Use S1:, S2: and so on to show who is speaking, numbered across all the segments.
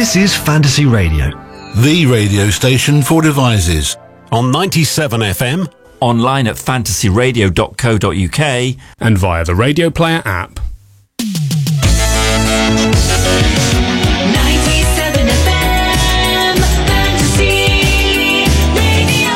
S1: This is Fantasy Radio,
S2: the radio station for devices. On 97 FM,
S3: online at fantasyradio.co.uk,
S4: and via the Radio Player app.
S5: 97 FM, Fantasy Radio.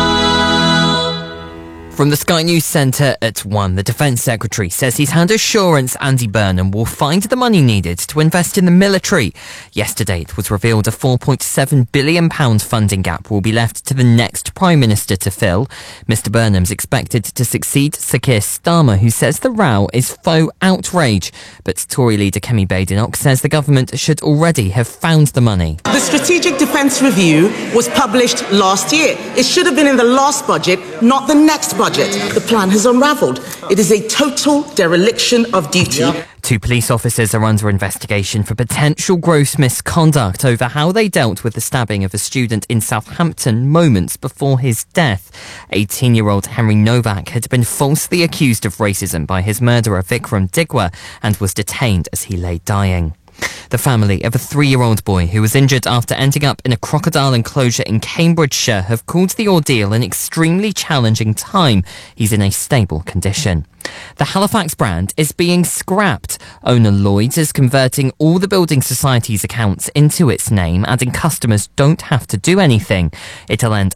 S6: From the Sky News Centre at 1, the Defence Secretary says he's had assurance Andy Burnham will find the money needed to invest in the military. Yesterday, it was revealed a £4.7 billion funding gap will be left to the next Prime Minister to fill. Mr Burnham's expected to succeed Sir Keir Starmer, who says the row is faux outrage. But Tory leader Kemi Badenoch says the government should already have found the money.
S7: The Strategic Defence Review was published last year. It should have been in the last budget, not the next budget. The plan has unravelled. It is a total dereliction of duty.
S6: Two police officers are under investigation for potential gross misconduct over how they dealt with the stabbing of a student in Southampton moments before his death. 18-year-old Henry Novak had been falsely accused of racism by his murderer Vikram Digwa and was detained as he lay dying. The family of a 3-year-old boy who was injured after ending up in a crocodile enclosure in Cambridgeshire have called the ordeal an extremely challenging time. He's in a stable condition. The Halifax brand is being scrapped. Owner Lloyds is converting all the building society's accounts into its name, adding customers don't have to do anything. It'll end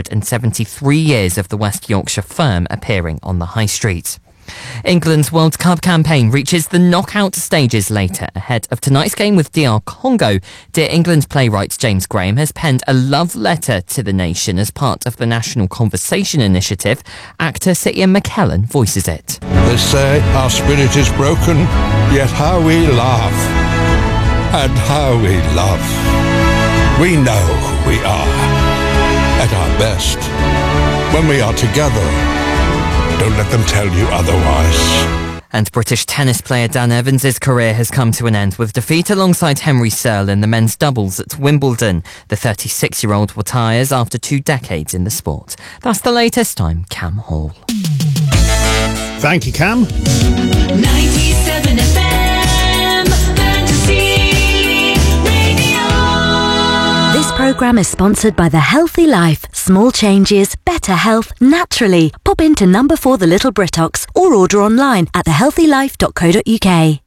S6: 173 years of the West Yorkshire firm appearing on the high street. England's World Cup campaign reaches the knockout stages later. Ahead of tonight's game with DR Congo, Dear England playwright James Graham has penned a love letter to the nation as part of the National Conversation Initiative. Actor Sir Ian McKellen voices it.
S8: They say our spirit is broken, yet how we laugh. And how we love. We know who we are. At our best. When we are together. Don't let them tell you otherwise.
S6: And British tennis player Dan Evans' career has come to an end with defeat alongside Henry Searle in the men's doubles at Wimbledon. The 36-year-old retires after 2 decades in the sport. That's the latest. I'm Cam Hall.
S4: Thank you, Cam.
S5: 97 FM, Fantasy Radio.
S9: This programme is sponsored by The Healthy Life. Small changes, better health, naturally. Pop into number 4 The Little Britox or order online at thehealthylife.co.uk.